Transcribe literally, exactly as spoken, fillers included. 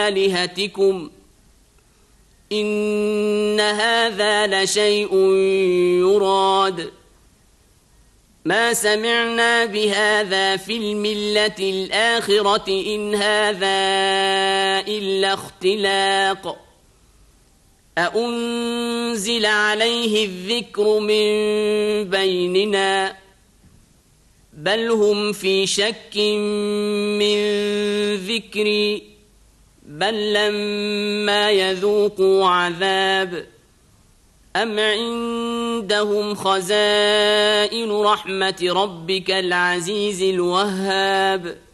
آلهتكم إن هذا لشيء يراد ما سمعنا بهذا في الملة الآخرة إن هذا إلا اختلاق أأنزل عليه الذكر من بيننا بل هم في شك من ذكري بل لما يذوقوا عذاب أم عندهم خزائن رحمة ربك العزيز الوهاب